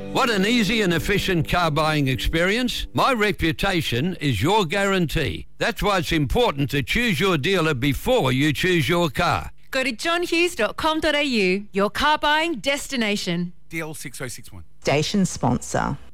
Want an easy and efficient car buying experience? My reputation is your guarantee. That's why it's important to choose your dealer before you choose your car. Go to johnhughes.com.au, your car buying destination. DL 6061. Station sponsor.